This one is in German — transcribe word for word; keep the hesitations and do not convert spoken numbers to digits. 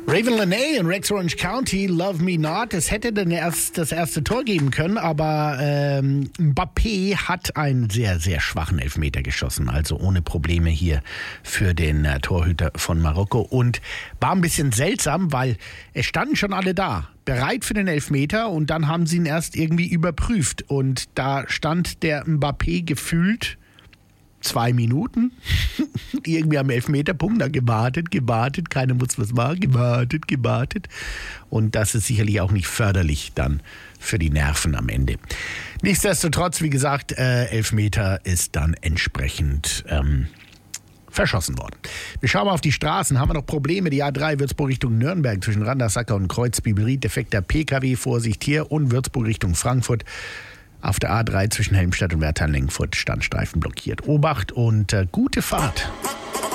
Raven Lenae in Rex Orange County, Love Me Not. Es hätte dann erst das erste Tor geben können, aber ähm, Mbappé hat einen sehr, sehr schwachen Elfmeter geschossen. Also ohne Probleme hier für den äh, Torhüter von Marokko. Und war ein bisschen seltsam, weil es standen schon alle da, bereit für den Elfmeter. Und dann haben sie ihn erst irgendwie überprüft. Und da stand der Mbappé gefühlt zwei Minuten irgendwie am Elfmeterpunkt, da gewartet, gewartet, keiner wusste, was war, gewartet, gewartet. Und das ist sicherlich auch nicht förderlich dann für die Nerven am Ende. Nichtsdestotrotz, wie gesagt, äh, Elfmeter ist dann entsprechend ähm, verschossen worden. Wir schauen mal auf die Straßen. Haben wir noch Probleme? Die A drei Würzburg Richtung Nürnberg zwischen Randersacker und Kreuzbibelried. Defekter P K W, Vorsicht hier. Und Würzburg Richtung Frankfurt. Auf der A drei zwischen Helmstedt und Wertheim-Lengfurt Standstreifen blockiert. Obacht und äh, gute Fahrt.